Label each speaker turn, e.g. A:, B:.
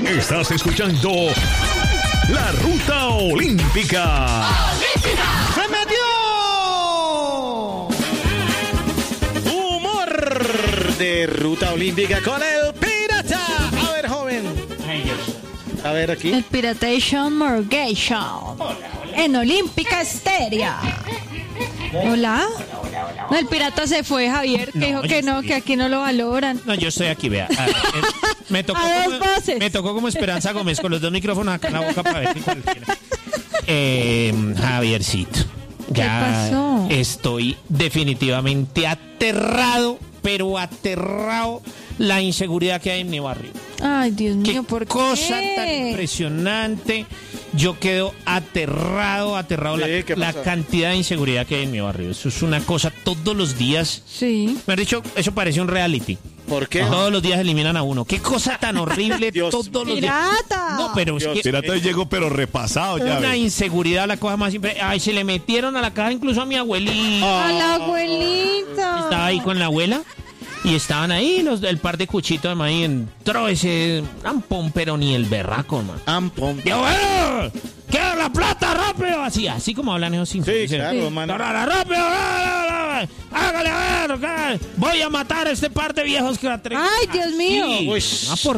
A: Estás escuchando La Ruta Olímpica.
B: ¡Se metió! Humor de Ruta Olímpica con el pirata. A ver, joven. A ver, aquí.
C: El Piratation Morgation. En Olímpica Estéreo. Hola. No, el pirata se fue, Javier, que dijo que no, que aquí no lo valoran.
D: No, yo estoy aquí, vea. Me tocó,
C: A dos voces.
D: me tocó como Esperanza Gómez con los dos micrófonos acá en la boca para ver si cualquiera. Javiercito.
C: ¿Qué pasó?
D: Estoy definitivamente aterrado, pero aterrado la inseguridad que hay en mi barrio.
C: Ay, Dios
D: Qué
C: mío, ¿por qué?
D: cosa tan impresionante. Yo quedo aterrado
B: Sí, ¿qué
D: la
B: pasa?
D: cantidad de inseguridad que hay en mi barrio. Eso es una cosa todos los días.
C: Sí.
D: Me han dicho, eso parece un reality.
B: ¿Por qué?
D: Todos los días eliminan a uno. Qué cosa tan horrible.
B: Dios.
D: Todos los días.
C: ¡Pirata!
D: No, pero es
B: Dios.
D: que
A: Pirata llegó pero repasado ya.
D: una
A: ve.
D: inseguridad, la cosa más Ay, se le metieron a la caja incluso a mi abuelita.
C: A la abuelita.
D: Estaba ahí con la abuela y estaban ahí el par de cuchitos de maíz. Entró ese ampón, pero ni el berraco, man.
B: Ampón.
D: ¡Dios mío! ¡Quiero la plata rápido! Así como hablan esos
B: Sí,
D: infelices.
B: claro, mano.
D: ¡Rápido! ¡Hágale a ver! Voy a matar a este par de viejos que la traen.
C: Ay, Dios mío.
D: Sí.
B: Uy.
D: Ah, por